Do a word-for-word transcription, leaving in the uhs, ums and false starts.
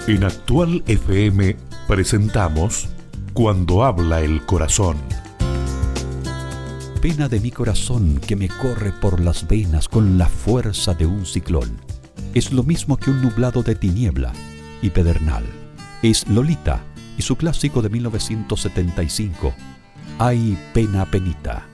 En Actual F M presentamos Cuando habla el corazón. Pena de mi corazón que me corre por las venas con la fuerza de un ciclón. Es lo mismo que un nublado de tiniebla y pedernal. Es Lolita y su clásico de mil novecientos setenta y cinco, Ay, pena, penita.